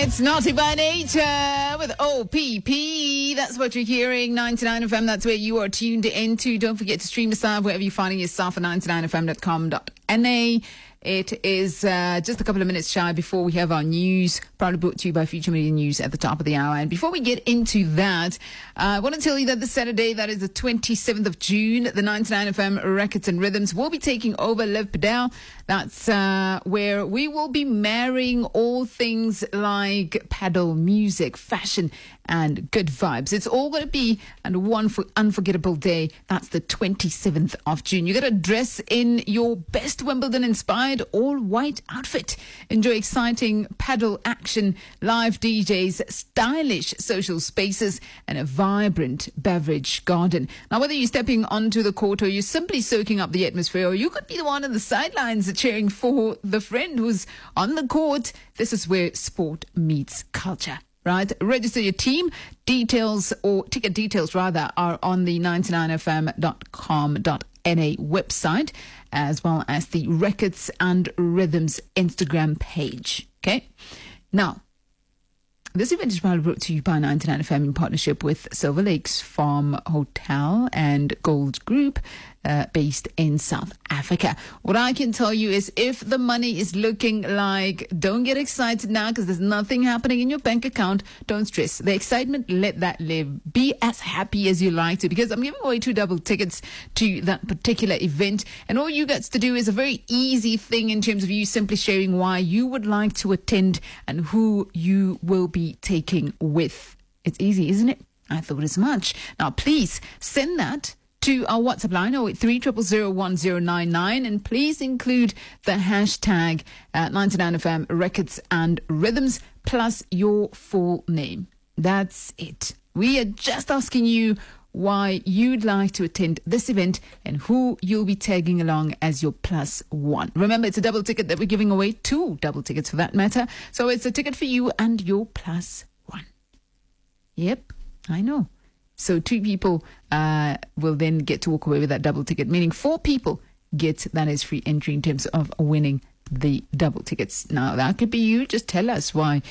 It's Naughty by Nature with OPP. That's what you're hearing. 99 FM, that's where you are tuned into. Don't forget to stream us live wherever you're finding yourself at 99fm.com.na. It is just a couple of minutes shy before we have our news, proudly brought to you by Future Media News at the top of the hour. And before we get into that, I want to tell you that this Saturday, that is the 27th of June, the 99 FM Records and Rhythms will be taking over Live Padel. That's where we will be marrying all things like paddle music, fashion, and good vibes. It's all going to be one unforgettable day. That's the 27th of June. You got to dress in your best Wimbledon-inspired all-white outfit. Enjoy exciting paddle action, live DJs, stylish social spaces, and a vibrant beverage garden. Now, whether you're stepping onto the court or you're simply soaking up the atmosphere, or you could be the one on the sidelines cheering for the friend who's on the court, this is where sport meets culture. Right? Register your team. Details, or ticket details rather, are on the 99fm.com.na website, as well as the Records and Rhythms Instagram page. Okay? Now, this event is proudly brought to you by 99FM in partnership with Silver Lakes Farm Hotel and Gold Group, based in South Africa. What I can tell you is, if the money is looking like, don't get excited now because there's nothing happening in your bank account. Don't stress. The excitement, let that live. Be as happy as you like to, because I'm giving away 2 double tickets to that particular event. And all you got to do is a very easy thing in terms of you simply sharing why you would like to attend and who you will be taking with. It's easy, isn't it? I thought as much. Now, please send that to our WhatsApp line, 083001099, and please include the hashtag 99FM Records and Rhythms plus your full name. That's it. We are just asking you why you'd like to attend this event and who you'll be tagging along as your +1. Remember, it's a double ticket that we're giving away, 2 double tickets for that matter. So it's a ticket for you and your +1. Yep, I know. So 2 people will then get to walk away with that double ticket, meaning 4 people get that as free entry in terms of winning the double tickets. Now, that could be you. Just tell us why